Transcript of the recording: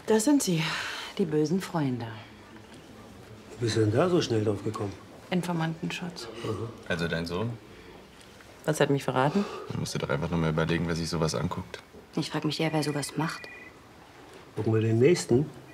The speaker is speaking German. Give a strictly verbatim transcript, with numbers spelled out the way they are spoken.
Das sind sie, die bösen Freunde. Wie bist du denn da so schnell drauf gekommen? Informantenschutz. Aha. Also dein Sohn? Was hat mich verraten? Du musst dir doch einfach nur mal überlegen, wer sich sowas anguckt. Ich frage mich eher, wer sowas macht. Gucken wir den nächsten.